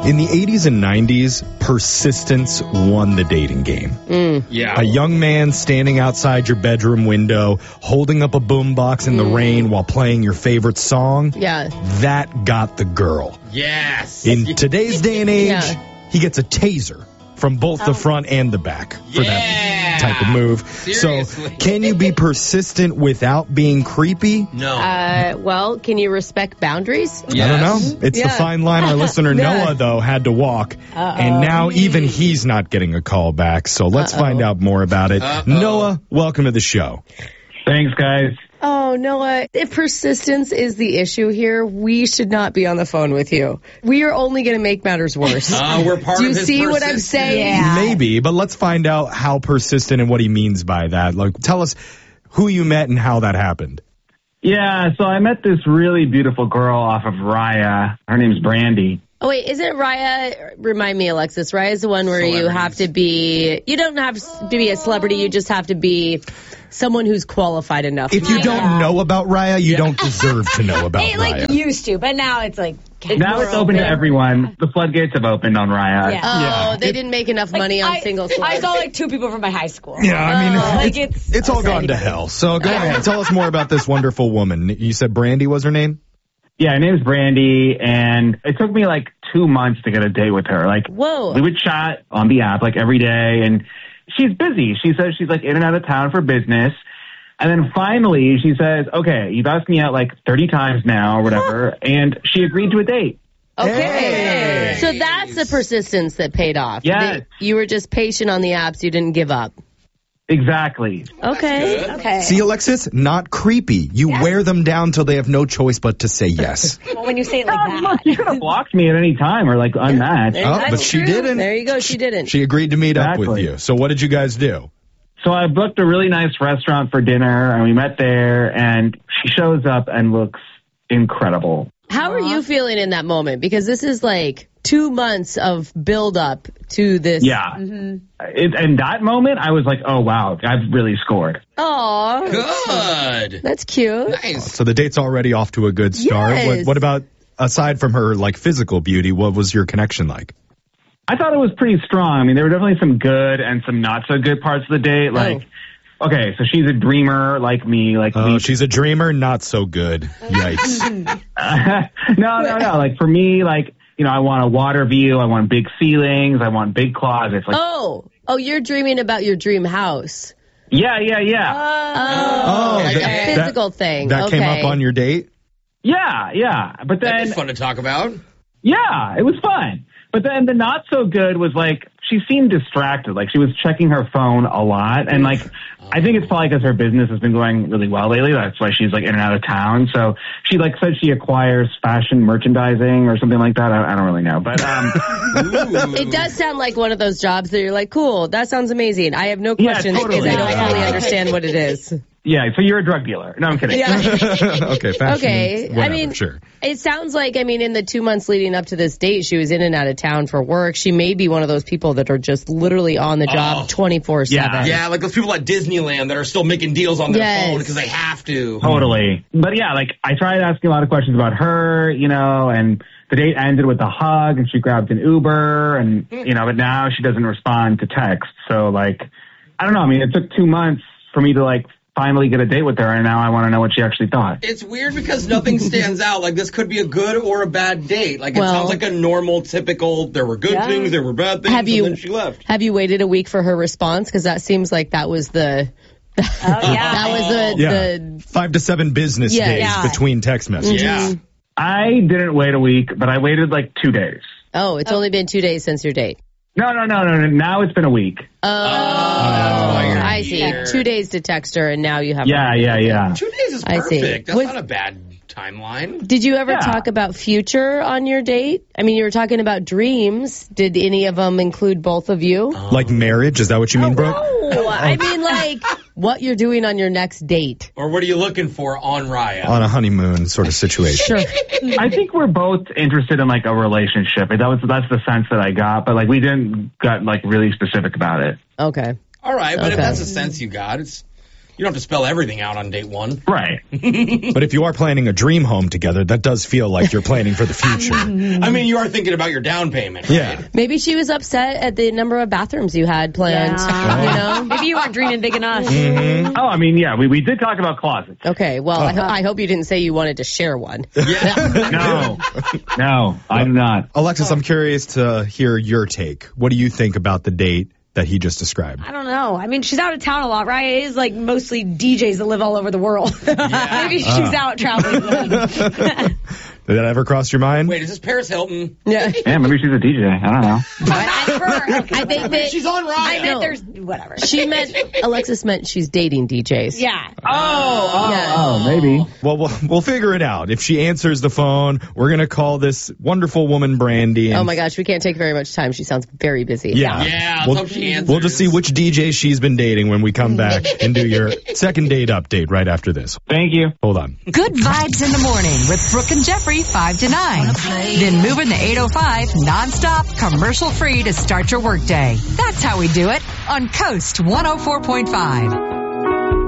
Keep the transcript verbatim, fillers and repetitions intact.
In the eighties and nineties, persistence won the dating game. Mm. Yeah. A young man standing outside your bedroom window, holding up a boombox in the Mm. rain while playing your favorite song. Yeah. That got the girl. Yes. In today's day and age, Yeah. he gets a taser from both Oh. the front and the back for Yeah. that type of move. Seriously. So, can you be persistent without being creepy? No. Uh, well, can you respect boundaries? Yes. I don't know. It's Yeah. the fine line our listener Yeah. Noah, though, had to walk. Uh-oh. And now even he's not getting a call back. So let's Uh-oh. find out more about it. Uh-oh. Noah, welcome to the show. Thanks, guys. Oh, Noah, if persistence is the issue here, we should not be on the phone with you. We are only going to make matters worse. Uh, we're part Do you of his see what I'm persistence. saying? Yeah. Maybe, but let's find out how persistent and what he means by that. Like, tell us who you met and how that happened. Yeah, so I met this really beautiful girl off of Raya. Her name's Brandy. Oh, wait, isn't Raya, remind me, Alexis, Raya's the one where you have to be, you don't have to be a celebrity, you just have to be someone who's qualified enough. If you Yeah. don't know about Raya, you don't deserve to know about It like Raya. used to, but now it's like Now it's open to everyone. The floodgates have opened on Raya. Yeah. Oh, Yeah. they didn't make enough money on I, single I sluts. saw like two people from my high school. Yeah, I mean, Oh, like, it's, it's- it's all okay. gone to hell. So go ahead. Tell us more about this wonderful woman. You said Brandy was her name? Yeah, her name's Brandy, and it took me like two months to get a date with her. Like, Whoa. we would chat on the app like every day, and she's busy. She says she's like in and out of town for business. And then finally she says, okay, you've asked me out like thirty times now or whatever, and she agreed to a date. Okay. Hey. So that's the persistence that paid off. Yes. That you were just patient on the apps, you didn't give up. Exactly. Okay. Okay. See, Alexis, not creepy. You wear them down till they have no choice but to say yes. Well, when you say it like Oh, look, that. you could have blocked me at any time or like unmatched. There- Oh, that's but she true. didn't. There you go, she didn't. She agreed to meet up with Exactly. you. So what did you guys do? So I booked a really nice restaurant for dinner, and we met there, and she shows up and looks incredible. How are you feeling in that moment? Because this is like two months of build up to this. Yeah. It, in that moment, I was like, oh, wow, I've really scored. Aw, Good. that's cute. Nice. So the date's already off to a good start. Yes. What, what about, aside from her like physical beauty, what was your connection like? I thought it was pretty strong. I mean, there were definitely some good and some not so good parts of the date. Like, okay, so she's a dreamer like me. Like Oh, me. she's a dreamer, not so good. Yikes. no, no, no. Like for me, like, you know, I want a water view. I want big ceilings. I want big closets. Like, Oh, oh, you're dreaming about your dream house. yeah, yeah, yeah. Oh, like that- a physical thing. That okay. came up on your date? yeah, yeah. But That'd then, be fun to talk about. yeah, it was fun. But then the not so good was like, she seemed distracted. Like she was checking her phone a lot. And like, I think it's probably because her business has been going really well lately. That's why she's like in and out of town. So she like said she acquires fashion merchandising or something like that. I, I don't really know. But, um, It does sound like one of those jobs that you're like, cool, that sounds amazing. I have no Yeah, questions because totally. I don't Yeah. fully understand what it is. yeah, so you're a drug dealer. No, I'm kidding. Yeah. okay, fashion. Okay. Whatever, I mean, sure. it sounds like, I mean, in the two months leading up to this date, she was in and out of town for work. She may be one of those people that are just literally on the job Oh. twenty-four seven. Yeah. Yeah, like those people at Disneyland that are still making deals on their Yes. phone because they have to. Totally. But yeah, like I tried asking a lot of questions about her, you know, and the date ended with a hug and she grabbed an Uber and, you know, but now she doesn't respond to text. So like, I don't know. I mean, it took two months for me to like finally get a date with her, and now I want to know what she actually thought. It's weird because nothing stands out. Like, this could be a good or a bad date. Like, it Well- sounds like a normal, typical, there were good Yeah. things, there were bad things, Have you- and then she left. Have you waited a week for her response? Because that seems like that was the Oh, yeah. that was the, Yeah. the Five to seven business Yeah, days yeah. between text messages. Yeah. I didn't wait a week, but I waited like two days. oh, it's only been two days since your date. No, no, no, no, no. Now it's been a week. Oh, why you're I see. here. Two days to text her, and now you have. Yeah, yeah, yeah. Two days is I see. perfect. That's Was- not a bad timeline. Did you ever Yeah. talk about future on your date? I mean, you were talking about dreams. Did any of them include both of you? Like marriage? Is that what you mean, Brooke? No, I mean like what you're doing on your next date. Or what are you looking for on Raya? On a honeymoon sort of situation. Sure. I think we're both interested in like a relationship. That was that's the sense that I got, but like we didn't got like really specific about it. Okay. All right, but if Okay. that's the sense you got, it's You don't have to spell everything out on date one. Right. But if you are planning a dream home together, that does feel like you're planning for the future. I mean, you are thinking about your down payment. Right? Yeah. Maybe she was upset at the number of bathrooms you had planned. Yeah. You know? Maybe you weren't dreaming big enough. Mm-hmm. Oh, I mean, yeah, we, we did talk about closets. Okay, well, I, ho- I hope you didn't say you wanted to share one. No, no, I do not. Alexis, I'm curious to hear your take. What do you think about the date that he just described? I don't know. I mean, she's out of town a lot, right? It is like mostly D Js that live all over the world. Maybe she's Uh. out traveling with them. Did that ever cross your mind? Wait, is this Paris Hilton? Yeah. Yeah, maybe she's a D J. I don't know. I think that She's on Ryan. I meant No. there's whatever. she meant, Alexis meant she's dating D Js. Yeah. Oh, oh, Yeah. oh, maybe. Well, we'll we'll figure it out. If she answers the phone, we're going to call this wonderful woman Brandy. And Oh my gosh, we can't take very much time. She sounds very busy. Yeah. Yeah, let's We'll, hope she answers. we'll just see which D J she's been dating when we come back and do your second date update right after this. Thank you. Hold on. Good vibes in the morning with Brooke and Jeffrey, five to nine. Then moving the eight oh five nonstop, commercial free to start your workday. That's how we do it on Coast one oh four point five.